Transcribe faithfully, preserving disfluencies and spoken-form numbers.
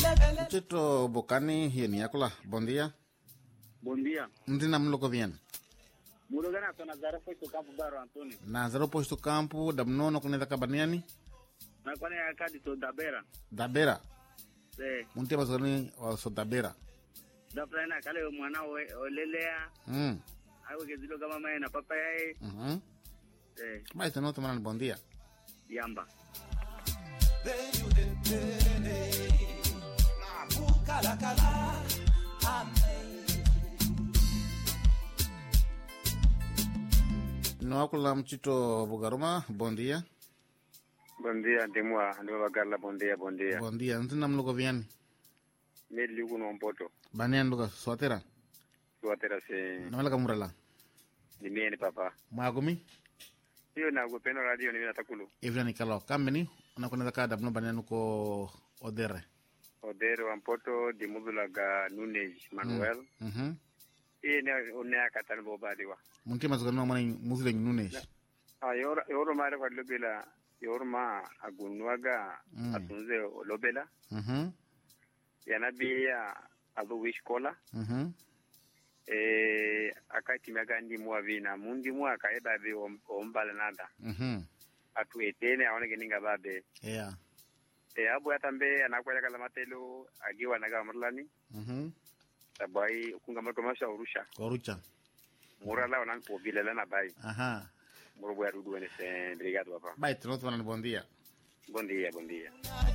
Chito Bocani hiyo ni yakula. Bom dia. Bom dia. Ndina mloko bien. Muro gana to Nazaro posto campo Baro Antônio. Nazaro posto campo da mnono kuneza kabaniani. Na kwane ya kadi to Dabera. Dabera. Eh. Munte bazoni wa so Dabera. Da prana kale mwana olelea. Mm. Ayo gezilo kama mama na papa yae. Mhm. Eh. Bye tano tomana bom dia. Yamba. No akula mchito Bugaruma, bom dia. Bom dia, ndimwa, ndimwa bagala, bom dia, bom dia. Bom dia, ntina mluko viani. Meli yuko no mpoto. Bani anduka swatera. Swatera se. Namala kamurala. Ni mie ni papa. Mwagumi. Hiyo na gopeno radio ni natakulu. Ivya ni kalo kambeni, unakwenda kada mno bani anuko odere. Odere wa mpoto di mudula ga Nunes Manuel. Mhm. Mm Iye ne onea katana bobadiwa. Munti mazugano mwana muzile Nunes. Ah yoro yoro mare kwa lobela. Yorma agunwaga mm. atunze olobela mhm yanabia adu wishkola mhm eh akati magandi muavina mundi mwa kaeda be ombala nada mhm atu etene aone geninga babe yeah eh abu atambe anakwenda kala matelo agiwa naga murlani mhm tabai kunga makomasha urusha urucha murala onan ko bilela na bai aha Muro voy a rudu en ese brigado, papá. Bye, te lo toman buen día. Buen día, buen día.